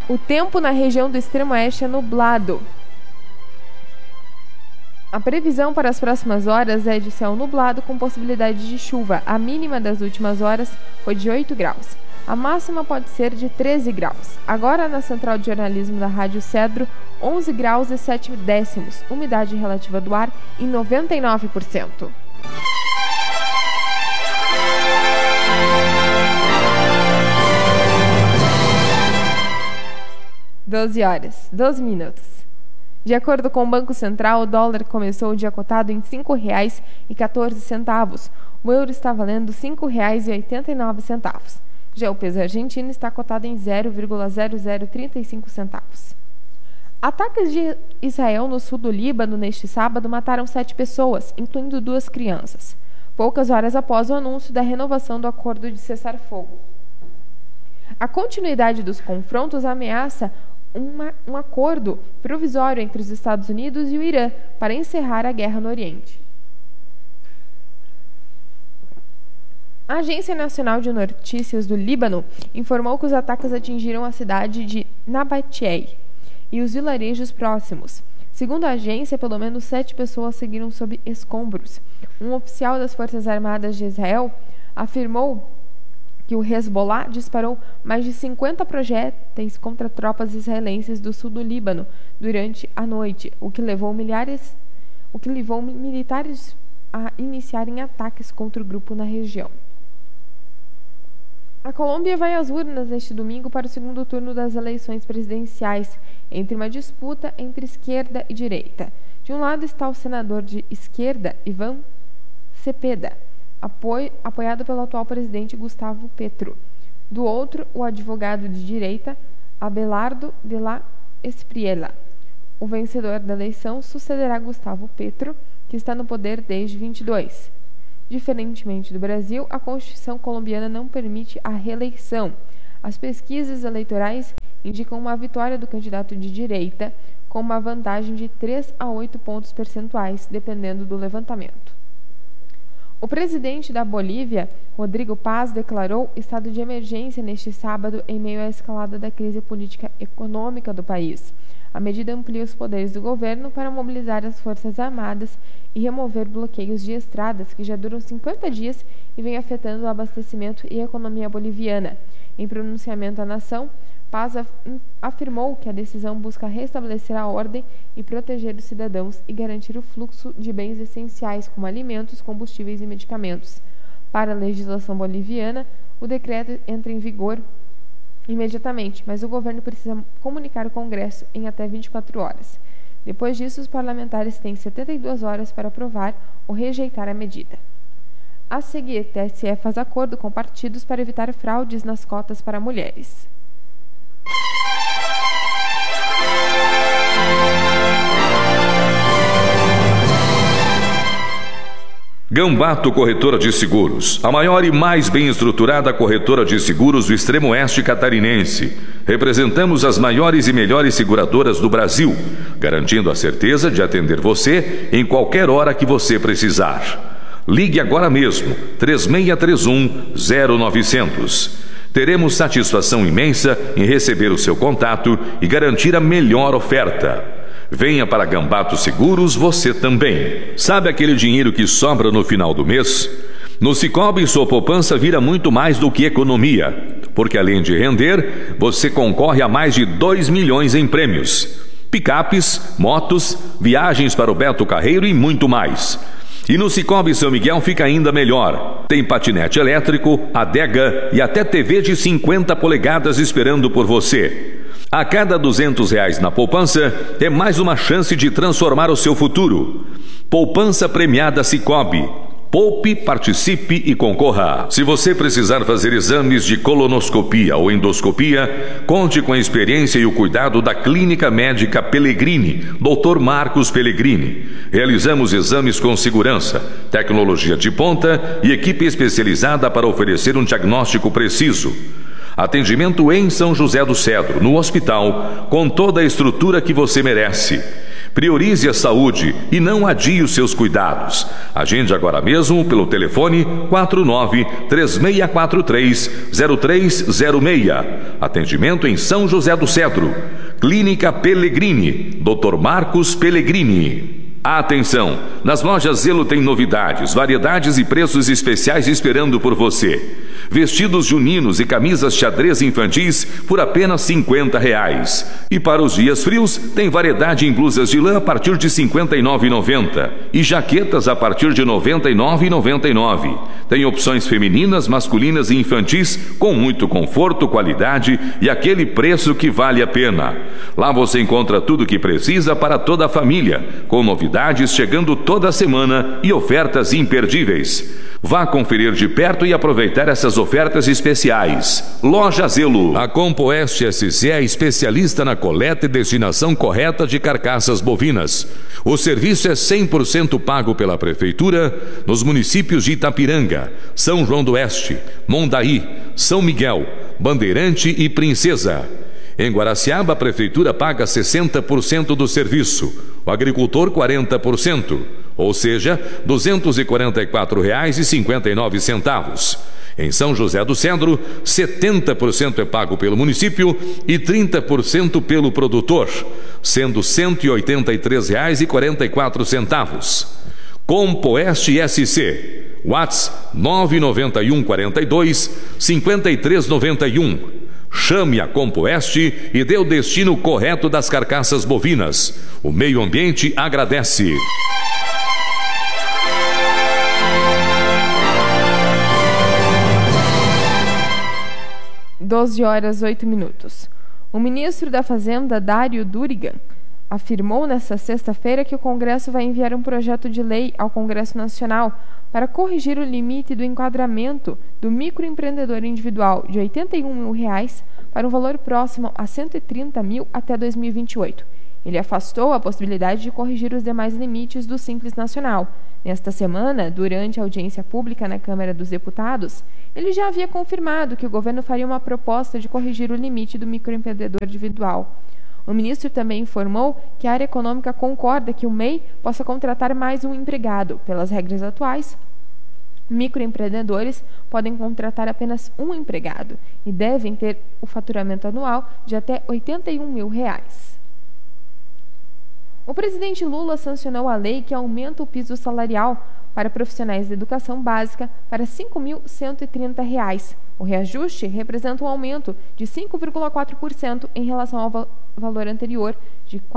O tempo na região do extremo oeste é nublado. A previsão para as próximas horas é de céu nublado com possibilidade de chuva. A mínima das últimas horas foi de 8 graus. A máxima pode ser de 13 graus. Agora, na Central de Jornalismo da Rádio Cedro, 11 graus e 7 décimos. Umidade relativa do ar em 99%. 12 horas, 12 minutos. De acordo com o Banco Central, o dólar começou o dia cotado em R$ 5,14. O euro está valendo R$ 5,89. Já o peso argentino está cotado em 0,0035 centavos. Ataques de Israel no sul do Líbano neste sábado mataram 7 pessoas, incluindo 2 crianças, poucas horas após o anúncio da renovação do acordo de cessar-fogo. A continuidade dos confrontos ameaça um acordo provisório entre os Estados Unidos e o Irã para encerrar a guerra no Oriente. A Agência Nacional de Notícias do Líbano informou que os ataques atingiram a cidade de Nabatieh e os vilarejos próximos. Segundo a agência, pelo menos 7 pessoas seguiram sob escombros. Um oficial das Forças Armadas de Israel afirmou que o Hezbollah disparou mais de 50 projéteis contra tropas israelenses do sul do Líbano durante a noite, o que levou militares a iniciarem ataques contra o grupo na região. A Colômbia vai às urnas neste domingo para o segundo turno das eleições presidenciais, entre uma disputa entre esquerda e direita. De um lado está o senador de esquerda, Iván Cepeda, apoiado pelo atual presidente Gustavo Petro. Do outro, o advogado de direita, Abelardo de la Espriella. O vencedor da eleição sucederá Gustavo Petro, que está no poder desde 22. Diferentemente do Brasil, a Constituição colombiana não permite a reeleição. As pesquisas eleitorais indicam uma vitória do candidato de direita, com uma vantagem de 3 a 8 pontos percentuais, dependendo do levantamento. O presidente da Bolívia, Rodrigo Paz, declarou estado de emergência neste sábado em meio à escalada da crise política econômica do país. A medida amplia os poderes do governo para mobilizar as Forças Armadas e remover bloqueios de estradas que já duram 50 dias e vem afetando o abastecimento e a economia boliviana. Em pronunciamento à nação, Paz afirmou que a decisão busca restabelecer a ordem e proteger os cidadãos e garantir o fluxo de bens essenciais como alimentos, combustíveis e medicamentos. Para a legislação boliviana, o decreto entra em vigor imediatamente, mas o governo precisa comunicar ao Congresso em até 24 horas. Depois disso, os parlamentares têm 72 horas para aprovar ou rejeitar a medida. A seguir, TSE faz acordo com partidos para evitar fraudes nas cotas para mulheres. Gambato Corretora de Seguros, a maior e mais bem estruturada corretora de seguros do extremo oeste catarinense. Representamos as maiores e melhores seguradoras do Brasil, garantindo a certeza de atender você em qualquer hora que você precisar. Ligue agora mesmo, 3631-0900. Teremos satisfação imensa em receber o seu contato e garantir a melhor oferta. Venha para Gambato Seguros você também. Sabe aquele dinheiro que sobra no final do mês? No Sicoob, sua poupança vira muito mais do que economia, porque além de render, você concorre a mais de 2 milhões em prêmios. Picapes, motos, viagens para o Beto Carreiro e muito mais. E no Sicoob São Miguel fica ainda melhor. Tem patinete elétrico, adega e até TV de 50 polegadas esperando por você. A cada R$200 na poupança, é mais uma chance de transformar o seu futuro. Poupança premiada Sicoob. Poupe, participe e concorra. Se você precisar fazer exames de colonoscopia ou endoscopia, conte com a experiência e o cuidado da Clínica Médica Pellegrini, Dr. Marcos Pellegrini. Realizamos exames com segurança, tecnologia de ponta e equipe especializada para oferecer um diagnóstico preciso. Atendimento em São José do Cedro, no hospital, com toda a estrutura que você merece. Priorize a saúde e não adie os seus cuidados. Agende agora mesmo pelo telefone 49-3643-0306. Atendimento em São José do Cedro. Clínica Pellegrini, Dr. Marcos Pellegrini. Atenção! Nas lojas Zelo tem novidades, variedades e preços especiais esperando por você. Vestidos juninos e camisas xadrez infantis por apenas R$50. E para os dias frios, tem variedade em blusas de lã a partir de R$ 59,90 e jaquetas a partir de R$ 99,99. Tem opções femininas, masculinas e infantis com muito conforto, qualidade e aquele preço que vale a pena. Lá você encontra tudo o que precisa para toda a família, com novidades chegando toda semana e ofertas imperdíveis. Vá conferir de perto e aproveitar essas ofertas especiais. Loja Zelo. A Compoeste SC é especialista na coleta e destinação correta de carcaças bovinas. O serviço é 100% pago pela Prefeitura nos municípios de Itapiranga, São João do Oeste, Mondaí, São Miguel, Bandeirante e Princesa. Em Guaraciaba, a Prefeitura paga 60% do serviço, o agricultor 40%, ou seja, R$ 244,59. Em São José do Cedro, 70% é pago pelo município e 30% pelo produtor, sendo R$ 183,44. Compoeste SC, WhatsApp 991 42 5391. Chame a Compoeste e dê o destino correto das carcaças bovinas. O meio ambiente agradece. 12h08. O ministro da Fazenda, Dário Durigan, afirmou nesta sexta-feira que o Congresso vai enviar um projeto de lei ao Congresso Nacional para corrigir o limite do enquadramento do microempreendedor individual de R$ 81 mil para um valor próximo a R$ 130 mil até 2028. Ele afastou a possibilidade de corrigir os demais limites do Simples Nacional. Nesta semana, durante a audiência pública na Câmara dos Deputados, ele já havia confirmado que o governo faria uma proposta de corrigir o limite do microempreendedor individual. O ministro também informou que a área econômica concorda que o MEI possa contratar mais um empregado. Pelas regras atuais, microempreendedores podem contratar apenas um empregado e devem ter o faturamento anual de até R$ 81 mil. O presidente Lula sancionou a lei que aumenta o piso salarial para profissionais da educação básica para R$ 5.130. O reajuste representa um aumento de 5,4% em relação ao valor anterior de R$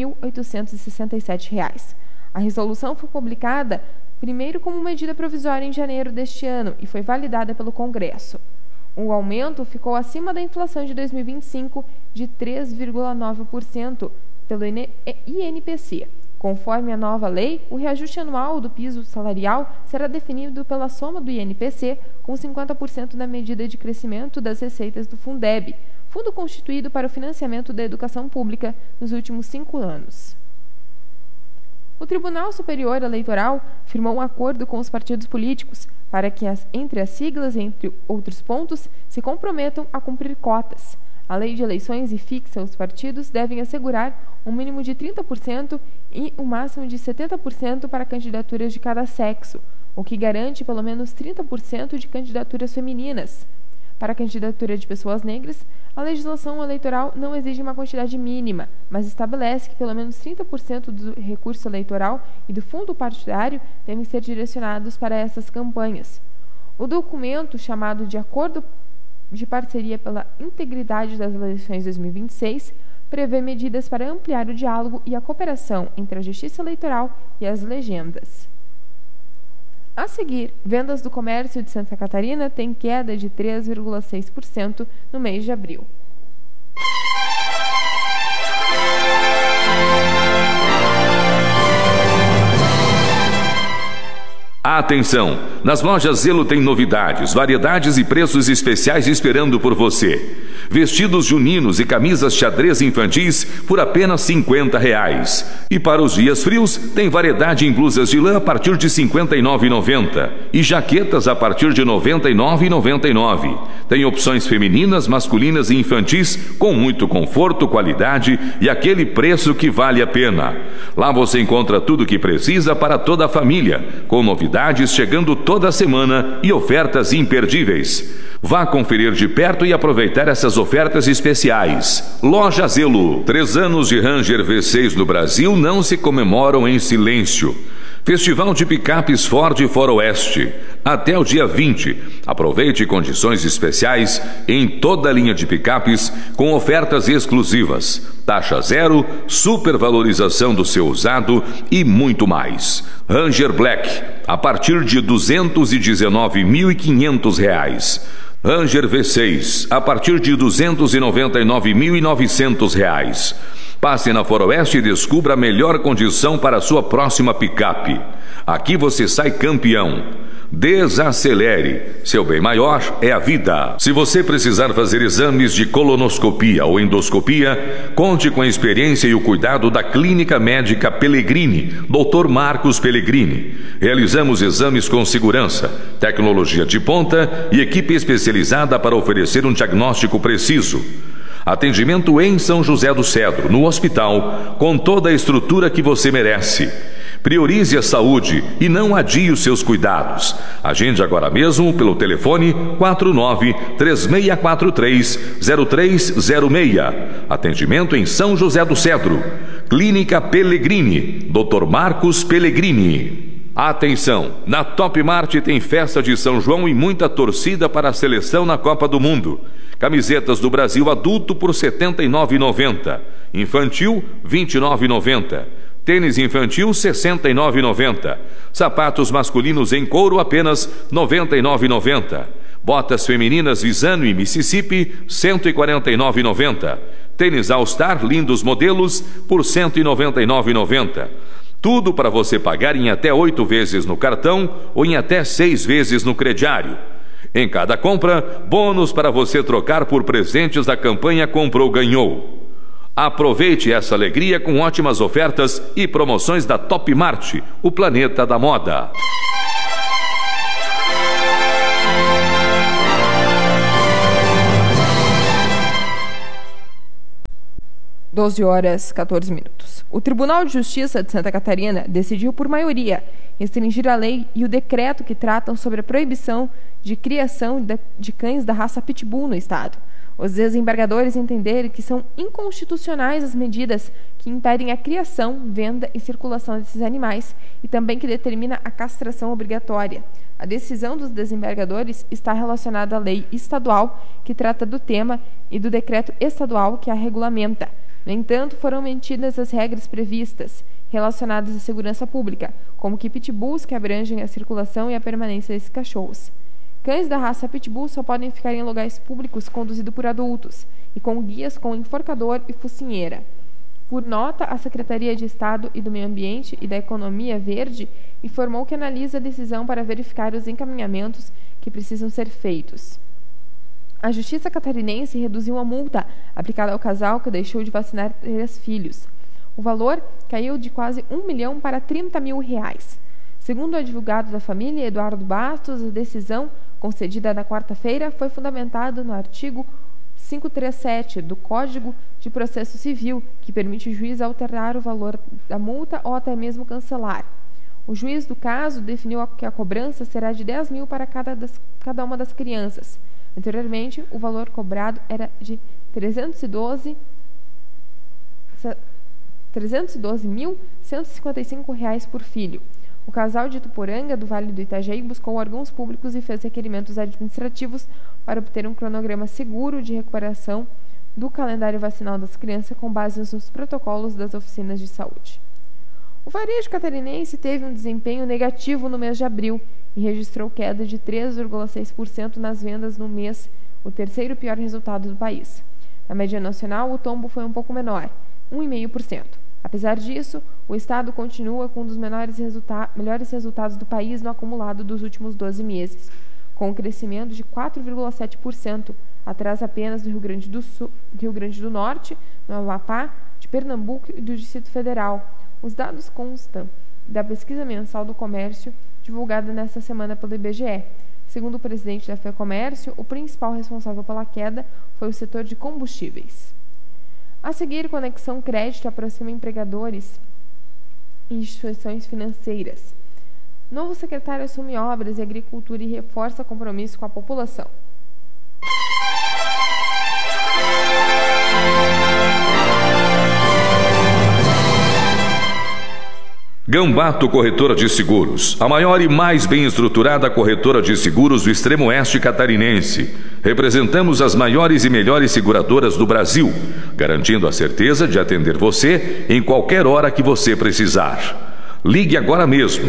4.867. A resolução foi publicada primeiro como medida provisória em janeiro deste ano e foi validada pelo Congresso. O aumento ficou acima da inflação de 2025 de 3,9% pelo INPC. Conforme a nova lei, o reajuste anual do piso salarial será definido pela soma do INPC com 50% da medida de crescimento das receitas do Fundeb, fundo constituído para o financiamento da educação pública nos últimos 5 anos. O Tribunal Superior Eleitoral firmou um acordo com os partidos políticos para que, entre as siglas e entre outros pontos, se comprometam a cumprir cotas. A lei de eleições fixa os partidos devem assegurar um mínimo de 30% e um máximo de 70% para candidaturas de cada sexo, o que garante pelo menos 30% de candidaturas femininas. Para a candidatura de pessoas negras, a legislação eleitoral não exige uma quantidade mínima, mas estabelece que pelo menos 30% do recurso eleitoral e do fundo partidário devem ser direcionados para essas campanhas. O documento, chamado de Acordo de Parceria pela Integridade das Eleições 2026, prevê medidas para ampliar o diálogo e a cooperação entre a Justiça Eleitoral e as legendas. A seguir, vendas do comércio de Santa Catarina têm queda de 3,6% no mês de abril. Atenção! Nas lojas Zelo tem novidades, variedades e preços especiais esperando por você. Vestidos juninos e camisas xadrez infantis por apenas R$50. E para os dias frios, tem variedade em blusas de lã a partir de R$ 59,90 e jaquetas a partir de R$ 99,99. Tem opções femininas, masculinas e infantis com muito conforto, qualidade e aquele preço que vale a pena. Lá você encontra tudo o que precisa para toda a família, com novidades chegando toda semana e ofertas imperdíveis. Vá conferir de perto e aproveitar essas ofertas especiais. Loja Zelo. 3 anos de Ranger V6 no Brasil não se comemoram em silêncio. Festival de Picapes Ford Faroeste. Até o dia 20. Aproveite condições especiais em toda a linha de picapes com ofertas exclusivas. Taxa zero, supervalorização do seu usado e muito mais. Ranger Black, a partir de R$ 219.500. Ranger V6, a partir de R$ 299.900. Passe na Faroeste e descubra a melhor condição para a sua próxima picape. Aqui você sai campeão. Desacelere. Seu bem maior é a vida. Se você precisar fazer exames de colonoscopia ou endoscopia, conte com a experiência e o cuidado da Clínica Médica Pellegrini, Dr. Marcos Pellegrini. Realizamos exames com segurança, tecnologia de ponta e equipe especializada para oferecer um diagnóstico preciso. Atendimento em São José do Cedro, no hospital, com toda a estrutura que você merece. Priorize a saúde e não adie os seus cuidados. Agende agora mesmo pelo telefone 49-3643-0306. Atendimento em São José do Cedro. Clínica Pellegrini, Dr. Marcos Pellegrini. Atenção! Na Top Mart tem festa de São João e muita torcida para a seleção na Copa do Mundo. Camisetas do Brasil adulto por R$ 79,90. Infantil, R$ 29,90. Tênis infantil, R$ 69,90. Sapatos masculinos em couro, apenas R$ 99,90. Botas femininas Visano e Mississippi, R$ 149,90. Tênis All Star, lindos modelos, por R$ 199,90. Tudo para você pagar em até 8 vezes no cartão ou em até 6 vezes no crediário. Em cada compra, bônus para você trocar por presentes da campanha Comprou Ganhou. Aproveite essa alegria com ótimas ofertas e promoções da Top Mart, o planeta da moda. (12h14). O Tribunal de Justiça de Santa Catarina decidiu por maioria restringir a lei e o decreto que tratam sobre a proibição de criação de cães da raça Pitbull no estado. Os desembargadores entenderam que são inconstitucionais as medidas que impedem a criação, venda e circulação desses animais e também que determina a castração obrigatória. A decisão dos desembargadores está relacionada à lei estadual que trata do tema e do decreto estadual que a regulamenta. No entanto, foram mantidas as regras previstas relacionadas à segurança pública, como que pitbulls que abrangem a circulação e a permanência desses cachorros. Cães da raça Pitbull só podem ficar em lugares públicos conduzidos por adultos e com guias com enforcador e focinheira. Por nota, a Secretaria de Estado e do Meio Ambiente e da Economia Verde informou que analisa a decisão para verificar os encaminhamentos que precisam ser feitos. A Justiça catarinense reduziu a multa aplicada ao casal que deixou de vacinar 3 filhos. O valor caiu de quase R$1 milhão para R$30 mil. Segundo o advogado da família, Eduardo Bastos, a decisão concedida na quarta-feira foi fundamentada no artigo 537 do Código de Processo Civil, que permite o juiz alterar o valor da multa ou até mesmo cancelar. O juiz do caso definiu que a cobrança será de R$10 mil para cada uma das crianças. Anteriormente, o valor cobrado era de R$312.155 por filho. O casal de Ituporanga, do Vale do Itajaí, buscou órgãos públicos e fez requerimentos administrativos para obter um cronograma seguro de recuperação do calendário vacinal das crianças com base nos protocolos das oficinas de saúde. O varejo catarinense teve um desempenho negativo no mês de abril e registrou queda de 3,6% nas vendas no mês, o terceiro pior resultado do país. Na média nacional, o tombo foi um pouco menor, 1,5%. Apesar disso, o estado continua com um dos melhores resultados do país no acumulado dos últimos 12 meses, com um crescimento de 4,7%, atrás apenas do Rio Grande do Norte, do Amapá, de Pernambuco e do Distrito Federal. Os dados constam da pesquisa mensal do comércio divulgada nesta semana pelo IBGE. Segundo o presidente da FEComércio, o principal responsável pela queda foi o setor de combustíveis. A seguir, Conexão Crédito aproxima empregadores e instituições financeiras. Novo secretário assume obras e agricultura e reforça compromisso com a população. Gambato Corretora de Seguros, a maior e mais bem estruturada corretora de seguros do extremo oeste catarinense. Representamos as maiores e melhores seguradoras do Brasil, garantindo a certeza de atender você em qualquer hora que você precisar. Ligue agora mesmo,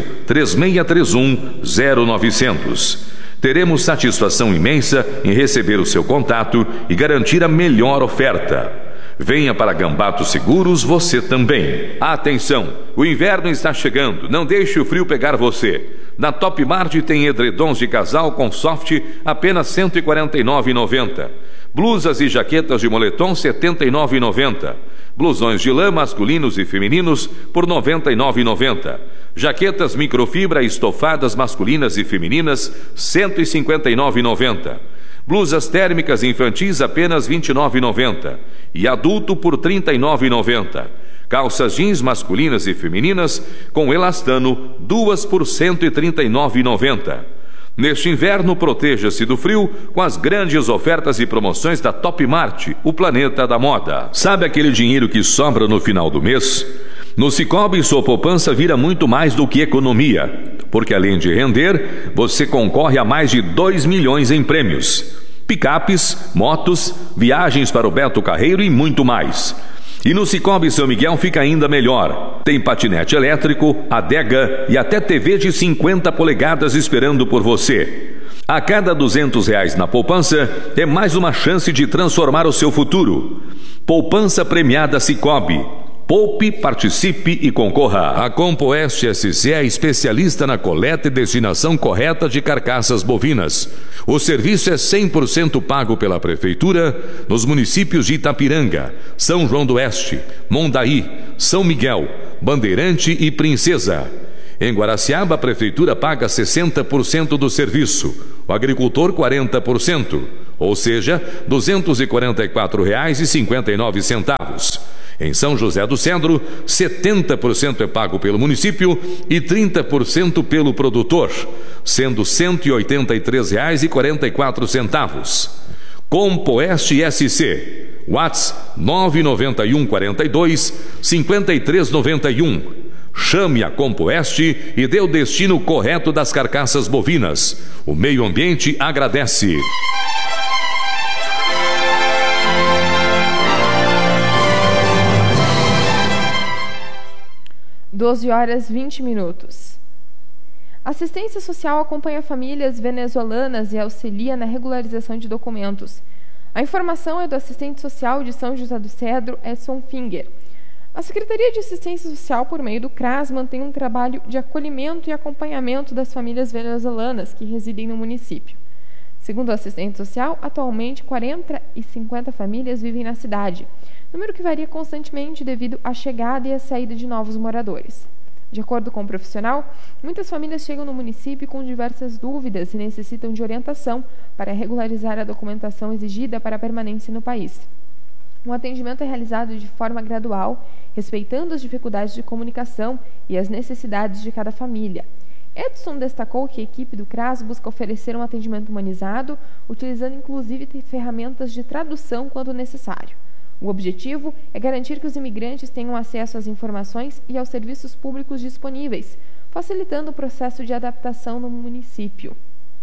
3631-0900. Teremos satisfação imensa em receber o seu contato e garantir a melhor oferta. Venha para Gambato Seguros você também. Atenção, o inverno está chegando, não deixe o frio pegar você. Na Top Mart tem edredons de casal com soft apenas R$ 149,90. Blusas e jaquetas de moletom R$ 79,90. Blusões de lã masculinos e femininos por R$ 99,90. Jaquetas microfibra estofadas masculinas e femininas R$ 159,90. Blusas térmicas infantis apenas R$ 29,90 e adulto por R$ 39,90. Calças jeans masculinas e femininas com elastano, 2 por R$ 139,90. Neste inverno, proteja-se do frio com as grandes ofertas e promoções da Top Mart, o planeta da moda. Sabe aquele dinheiro que sobra no final do mês? No Sicoob, sua poupança vira muito mais do que economia, porque além de render, você concorre a mais de 2 milhões em prêmios. Picapes, motos, viagens para o Beto Carreiro e muito mais. E no Sicoob São Miguel fica ainda melhor. Tem patinete elétrico, adega e até TV de 50 polegadas esperando por você. A cada R$ 200 na poupança é mais uma chance de transformar o seu futuro. Poupança premiada Sicoob. Poupe, participe e concorra. A Compoeste SC é especialista na coleta e destinação correta de carcaças bovinas. O serviço é 100% pago pela Prefeitura nos municípios de Itapiranga, São João do Oeste, Mondaí, São Miguel, Bandeirante e Princesa. Em Guaraciaba, a Prefeitura paga 60% do serviço, o agricultor 40%, ou seja, R$ 244,59. Em São José do Cedro, 70% é pago pelo município e 30% pelo produtor, sendo R$ 183,44. Compoeste SC, WhatsApp 991 42 5391. Chame a Compoeste e dê o destino correto das carcaças bovinas. O meio ambiente agradece. 12h20. Assistência Social acompanha famílias venezuelanas e auxilia na regularização de documentos. A informação é do assistente social de São José do Cedro, Edson Finger. A Secretaria de Assistência Social, por meio do CRAS, mantém um trabalho de acolhimento e acompanhamento das famílias venezuelanas que residem no município. Segundo o assistente social, atualmente 40 e 50 famílias vivem na cidade, número que varia constantemente devido à chegada e à saída de novos moradores. De acordo com o profissional, muitas famílias chegam no município com diversas dúvidas e necessitam de orientação para regularizar a documentação exigida para a permanência no país. O atendimento é realizado de forma gradual, respeitando as dificuldades de comunicação e as necessidades de cada família. Edson destacou que a equipe do CRAS busca oferecer um atendimento humanizado, utilizando inclusive ferramentas de tradução quando necessário. O objetivo é garantir que os imigrantes tenham acesso às informações e aos serviços públicos disponíveis, facilitando o processo de adaptação no município.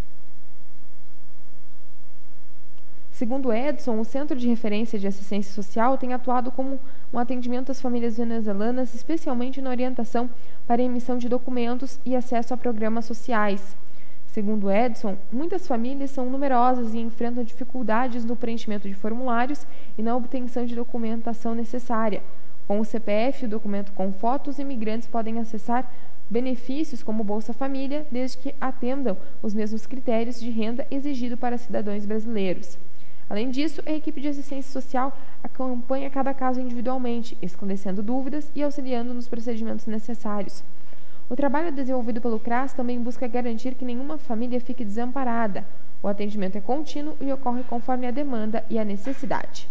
Segundo Edson, o Centro de Referência de Assistência Social tem atuado como um atendimento às famílias venezuelanas, especialmente na orientação para a emissão de documentos e acesso a programas sociais. Segundo Edson, muitas famílias são numerosas e enfrentam dificuldades no preenchimento de formulários e na obtenção de documentação necessária. Com o CPF e o documento com foto, os imigrantes podem acessar benefícios como Bolsa Família, desde que atendam os mesmos critérios de renda exigidos para cidadãos brasileiros. Além disso, a equipe de assistência social acompanha cada caso individualmente, esclarecendo dúvidas e auxiliando nos procedimentos necessários. O trabalho desenvolvido pelo CRAS também busca garantir que nenhuma família fique desamparada. O atendimento é contínuo e ocorre conforme a demanda e a necessidade.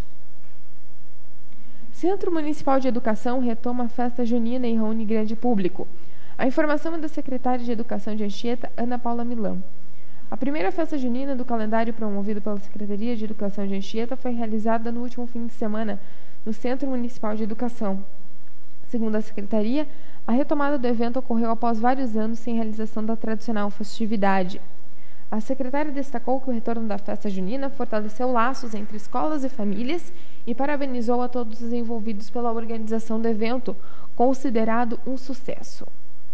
Centro Municipal de Educação retoma a festa junina e reúne grande público. A informação é da secretária de Educação de Anchieta, Ana Paula Milão. A primeira festa junina do calendário promovido pela Secretaria de Educação de Anchieta foi realizada no último fim de semana no Centro Municipal de Educação. Segundo a Secretaria, a retomada do evento ocorreu após vários anos sem realização da tradicional festividade. A secretária destacou que o retorno da festa junina fortaleceu laços entre escolas e famílias e parabenizou a todos os envolvidos pela organização do evento, considerado um sucesso.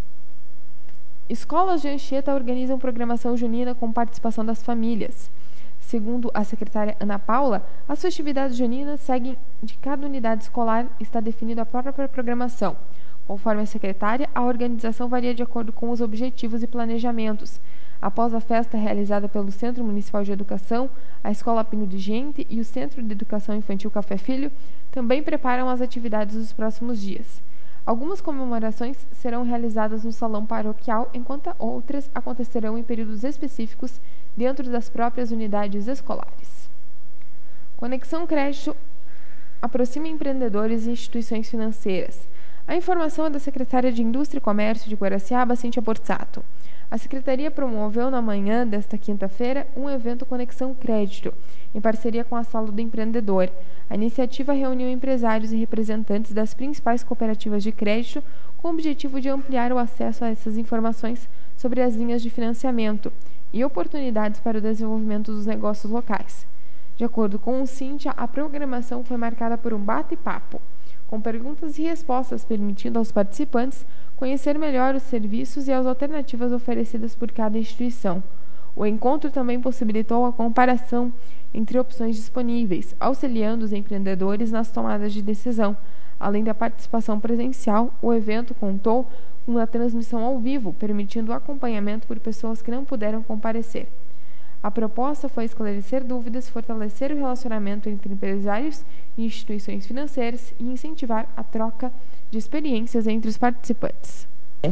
Escolas de Anchieta organizam programação junina com participação das famílias. Segundo a secretária Ana Paula, as festividades juninas seguem de cada unidade escolar e está definida a própria programação. Conforme a secretária, a organização varia de acordo com os objetivos e planejamentos. Após a festa realizada pelo Centro Municipal de Educação, a Escola Pinho de Gente e o Centro de Educação Infantil Café Filho também preparam as atividades dos próximos dias. Algumas comemorações serão realizadas no salão paroquial, enquanto outras acontecerão em períodos específicos dentro das próprias unidades escolares. Conexão Crédito aproxima empreendedores e instituições financeiras. A informação é da secretária de Indústria e Comércio de Guaraciaba, Cíntia Borsato. A Secretaria promoveu na manhã desta quinta-feira um evento Conexão Crédito, em parceria com a Sala do Empreendedor. A iniciativa reuniu empresários e representantes das principais cooperativas de crédito com o objetivo de ampliar o acesso a essas informações sobre as linhas de financiamento e oportunidades para o desenvolvimento dos negócios locais. De acordo com o Cíntia, a programação foi marcada por um bate-papo, com perguntas e respostas permitindo aos participantes conhecer melhor os serviços e as alternativas oferecidas por cada instituição. O encontro também possibilitou a comparação entre opções disponíveis, auxiliando os empreendedores nas tomadas de decisão. Além da participação presencial, o evento contou com uma transmissão ao vivo, permitindo o acompanhamento por pessoas que não puderam comparecer. A proposta foi esclarecer dúvidas, fortalecer o relacionamento entre empresários e instituições financeiras e incentivar a troca de experiências entre os participantes.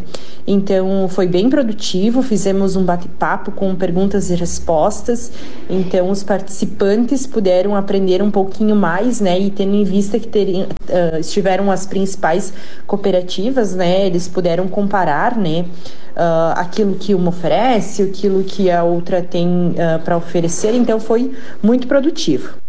Então, foi bem produtivo, fizemos um bate-papo com perguntas e respostas, então os participantes puderam aprender um pouquinho mais, né, e tendo em vista que estiveram as principais cooperativas, né, eles puderam comparar, né, aquilo que uma oferece, aquilo que a outra tem para oferecer, então foi muito produtivo.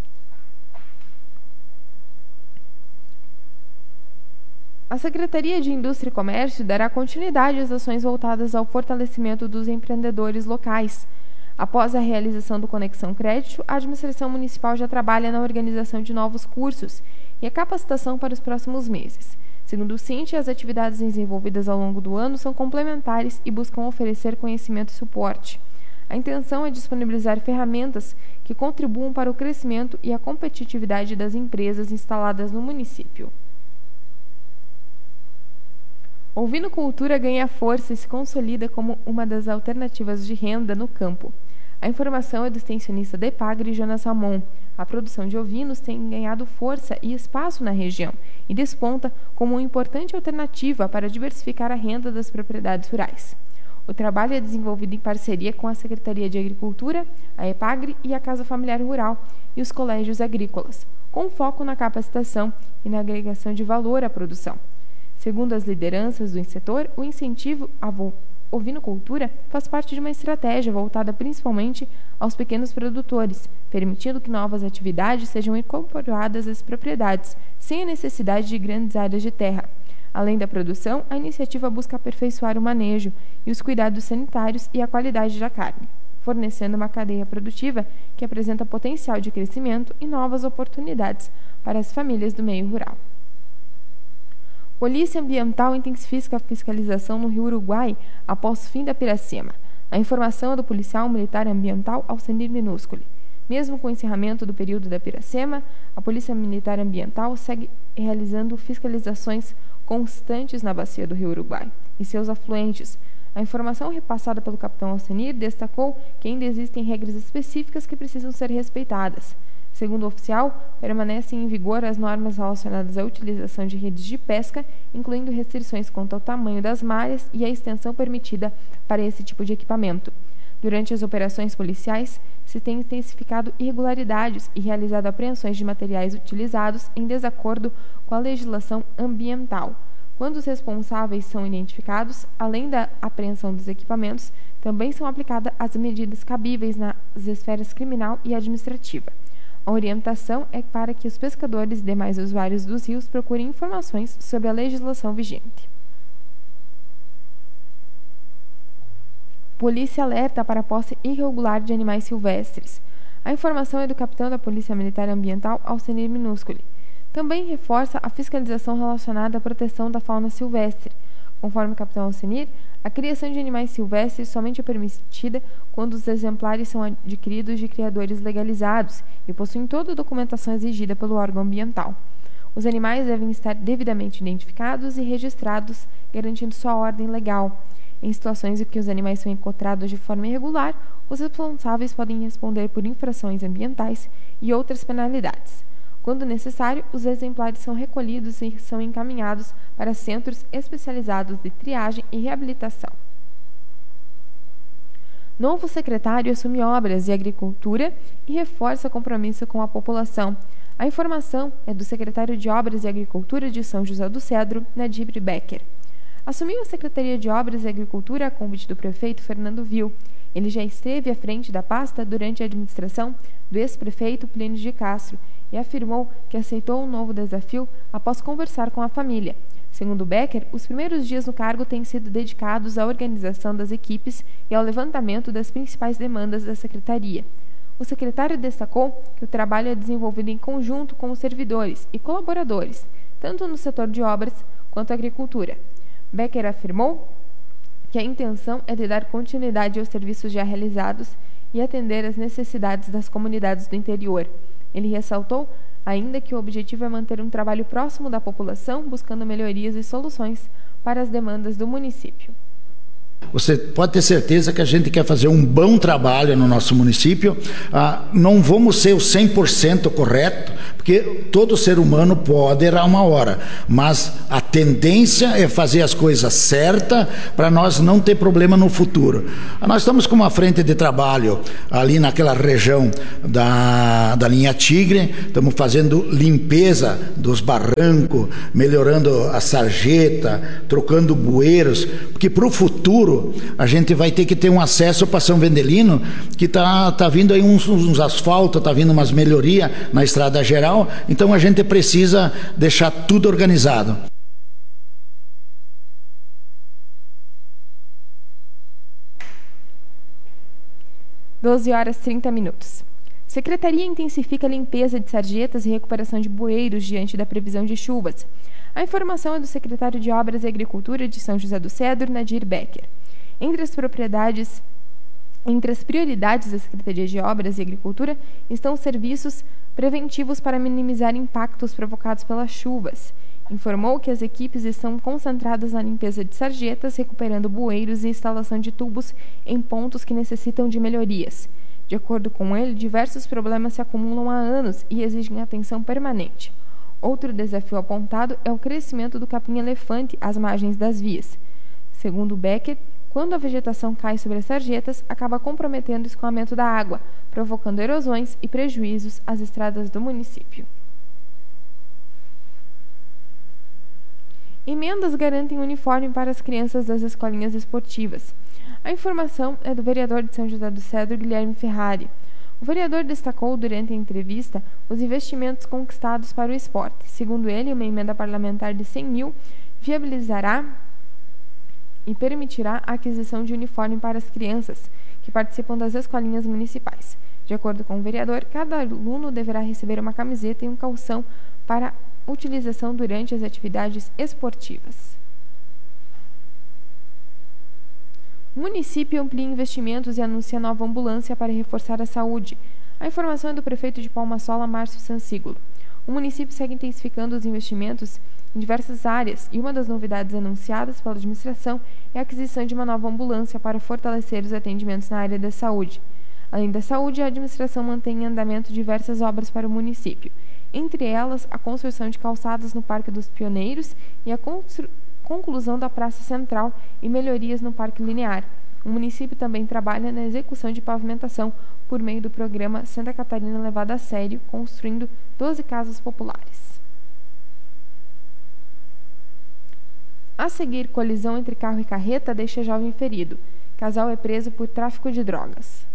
A Secretaria de Indústria e Comércio dará continuidade às ações voltadas ao fortalecimento dos empreendedores locais. Após a realização do Conexão Crédito, a Administração Municipal já trabalha na organização de novos cursos e a capacitação para os próximos meses. Segundo o Cíntia, as atividades desenvolvidas ao longo do ano são complementares e buscam oferecer conhecimento e suporte. A intenção é disponibilizar ferramentas que contribuam para o crescimento e a competitividade das empresas instaladas no município. Ovinocultura ganha força e se consolida como uma das alternativas de renda no campo. A informação é do extensionista da EPAGRE, Jonas Ramon. A produção de ovinos tem ganhado força e espaço na região e desponta como uma importante alternativa para diversificar a renda das propriedades rurais. O trabalho é desenvolvido em parceria com a Secretaria de Agricultura, a EPAGRE e a Casa Familiar Rural e os colégios agrícolas, com foco na capacitação e na agregação de valor à produção. Segundo as lideranças do setor, o incentivo à ovinocultura faz parte de uma estratégia voltada principalmente aos pequenos produtores, permitindo que novas atividades sejam incorporadas às propriedades, sem a necessidade de grandes áreas de terra. Além da produção, a iniciativa busca aperfeiçoar o manejo e os cuidados sanitários e a qualidade da carne, fornecendo uma cadeia produtiva que apresenta potencial de crescimento e novas oportunidades para as famílias do meio rural. Polícia Ambiental intensifica a fiscalização no Rio Uruguai após fim da Piracema. A informação é do policial militar ambiental Alcenir Minúsculi. Mesmo com o encerramento do período da Piracema, a Polícia Militar Ambiental segue e realizando fiscalizações constantes na bacia do Rio Uruguai e seus afluentes. A informação repassada pelo capitão Alcenir destacou que ainda existem regras específicas que precisam ser respeitadas. Segundo o oficial, permanecem em vigor as normas relacionadas à utilização de redes de pesca, incluindo restrições quanto ao tamanho das malhas e a extensão permitida para esse tipo de equipamento. Durante as operações policiais, se tem intensificado irregularidades e realizado apreensões de materiais utilizados em desacordo com a legislação ambiental. Quando os responsáveis são identificados, além da apreensão dos equipamentos, também são aplicadas as medidas cabíveis nas esferas criminal e administrativa. A orientação é para que os pescadores e demais usuários dos rios procurem informações sobre a legislação vigente. Polícia alerta para a posse irregular de animais silvestres. A informação é do capitão da Polícia Militar Ambiental, Alcenir Minuscoli. Também reforça a fiscalização relacionada à proteção da fauna silvestre. Conforme o capitão Alcenir, a criação de animais silvestres somente é permitida quando os exemplares são adquiridos de criadores legalizados e possuem toda a documentação exigida pelo órgão ambiental. Os animais devem estar devidamente identificados e registrados, garantindo sua ordem legal. Em situações em que os animais são encontrados de forma irregular, os responsáveis podem responder por infrações ambientais e outras penalidades. Quando necessário, os exemplares são recolhidos e são encaminhados para centros especializados de triagem e reabilitação. Novo secretário assume Obras e Agricultura e reforça compromisso com a população. A informação é do secretário de Obras e Agricultura de São José do Cedro, Nadir Becker. Assumiu a Secretaria de Obras e Agricultura a convite do prefeito Fernando Vil. Ele já esteve à frente da pasta durante a administração do ex-prefeito Plínio de Castro e afirmou que aceitou um novo desafio após conversar com a família. Segundo Becker, os primeiros dias no cargo têm sido dedicados à organização das equipes e ao levantamento das principais demandas da secretaria. O secretário destacou que o trabalho é desenvolvido em conjunto com os servidores e colaboradores, tanto no setor de obras quanto agricultura. Becker afirmou que a intenção é de dar continuidade aos serviços já realizados e atender às necessidades das comunidades do interior. Ele ressaltou ainda que o objetivo é manter um trabalho próximo da população, buscando melhorias e soluções para as demandas do município. Você pode ter certeza que a gente quer fazer um bom trabalho no nosso município. Não vamos ser o 100% correto, porque todo ser humano pode errar uma hora, mas a tendência é fazer as coisas certas para nós não ter problema no futuro. Nós estamos com uma frente de trabalho ali naquela região da linha Tigre, estamos fazendo limpeza dos barrancos, melhorando a sarjeta, trocando bueiros, porque para o futuro a gente vai ter que ter um acesso para São Vendelino, que tá vindo aí uns asfaltos, tá vindo umas melhorias na estrada geral, então a gente precisa deixar tudo organizado. Doze horas 30 minutos. Secretaria intensifica a limpeza de sarjetas e recuperação de bueiros diante da previsão de chuvas. A informação é do secretário de Obras e Agricultura de São José do Cedro, Nadir Becker. Entre as prioridades da Secretaria de Obras e Agricultura estão os serviços preventivos para minimizar impactos provocados pelas chuvas. Informou que as equipes estão concentradas na limpeza de sarjetas, recuperando bueiros e instalação de tubos em pontos que necessitam de melhorias. De acordo com ele, diversos problemas se acumulam há anos e exigem atenção permanente. Outro desafio apontado é o crescimento do capim-elefante às margens das vias. Segundo Becker, quando a vegetação cai sobre as sarjetas, acaba comprometendo o escoamento da água, provocando erosões e prejuízos às estradas do município. Emendas garantem uniforme para as crianças das escolinhas esportivas. A informação é do vereador de São José do Cedro, Guilherme Ferrari. O vereador destacou durante a entrevista os investimentos conquistados para o esporte. Segundo ele, uma emenda parlamentar de 100 mil viabilizará e permitirá a aquisição de uniforme para as crianças que participam das escolinhas municipais. De acordo com o vereador, cada aluno deverá receber uma camiseta e um calção para utilização durante as atividades esportivas. O município amplia investimentos e anuncia nova ambulância para reforçar a saúde. A informação é do prefeito de Palma Sola, Márcio Sansigolo. O município segue intensificando os investimentos em diversas áreas e uma das novidades anunciadas pela administração é a aquisição de uma nova ambulância para fortalecer os atendimentos na área da saúde. Além da saúde, a administração mantém em andamento diversas obras para o município, entre elas a construção de calçadas no Parque dos Pioneiros e a conclusão da Praça Central e melhorias no Parque Linear. O município também trabalha na execução de pavimentação por meio do programa Santa Catarina Levada a Sério, construindo 12 casas populares. A seguir, colisão entre carro e carreta deixa jovem ferido. Casal é preso por tráfico de drogas.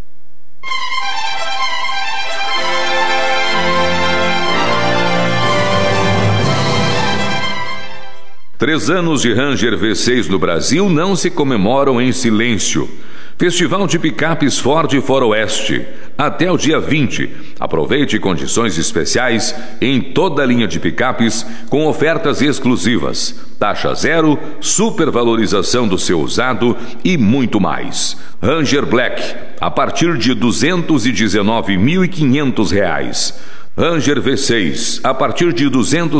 Três anos de Ranger V6 no Brasil não se comemoram em silêncio. Festival de Picapes Ford Faroeste. Até o dia 20. Aproveite condições especiais em toda a linha de picapes com ofertas exclusivas. Taxa zero, supervalorização do seu usado e muito mais. Ranger Black, a partir de R$ 219.500. Ranger V6, a partir de R$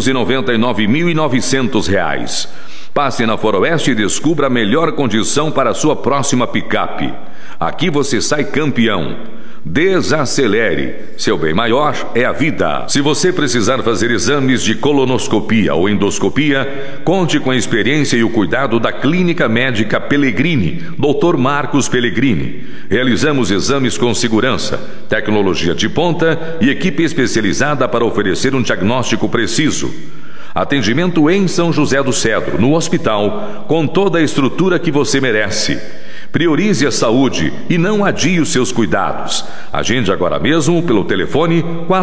299.900. Passe na Faroeste e descubra a melhor condição para a sua próxima picape. Aqui você sai campeão. Desacelere. Seu bem maior é a vida. Se você precisar fazer exames de colonoscopia ou endoscopia, conte com a experiência e o cuidado da Clínica Médica Pellegrini, Dr. Marcos Pellegrini. Realizamos exames com segurança, tecnologia de ponta e equipe especializada para oferecer um diagnóstico preciso. Atendimento em São José do Cedro, no hospital, com toda a estrutura que você merece. Priorize a saúde e não adie os seus cuidados. Agende agora mesmo pelo telefone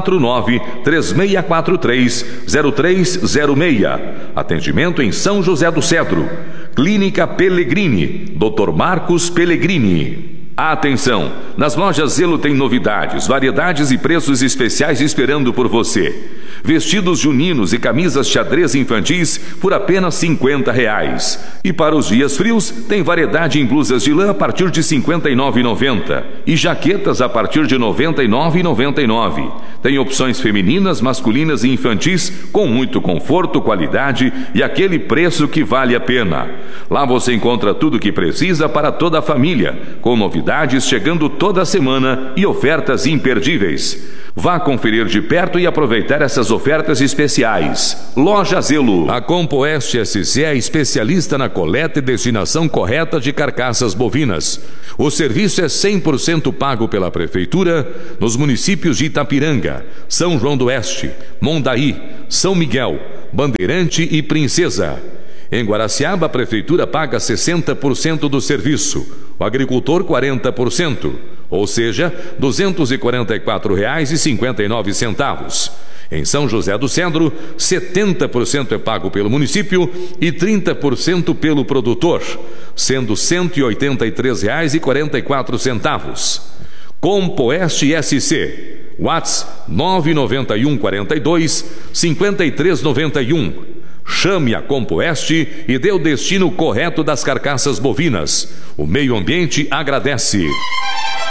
49-3643-0306. Atendimento em São José do Cedro. Clínica Pellegrini, Dr. Marcos Pellegrini. Atenção! Nas lojas Zelo tem novidades, variedades e preços especiais esperando por você. Vestidos juninos e camisas xadrez infantis por apenas R$ 50. E para os dias frios, tem variedade em blusas de lã a partir de R$ 59,90 e jaquetas a partir de R$ 99,99. Tem opções femininas, masculinas e infantis com muito conforto, qualidade e aquele preço que vale a pena. Lá você encontra tudo o que precisa para toda a família, com novidades chegando toda semana e ofertas imperdíveis. Vá conferir de perto e aproveitar essas ofertas especiais. Loja Zelo. A Compoeste SC é especialista na coleta e destinação correta de carcaças bovinas. O serviço é 100% pago pela Prefeitura nos municípios de Itapiranga, São João do Oeste, Mondaí, São Miguel, Bandeirante e Princesa. Em Guaraciaba, a Prefeitura paga 60% do serviço, o agricultor 40%, ou seja, R$ 244,59. Em São José do Cedro, 70% é pago pelo município e 30% pelo produtor, sendo R$ 183,44. Compoeste SC, WhatsApp 991 42 5391. Chame a Compoeste e dê o destino correto das carcaças bovinas. O meio ambiente agradece.